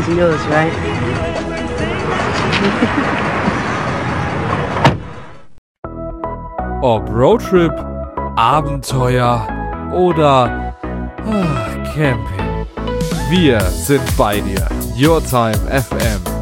something else, right? Ob Roadtrip, Abenteuer oder Camping. Wir sind bei dir. Your Time FM.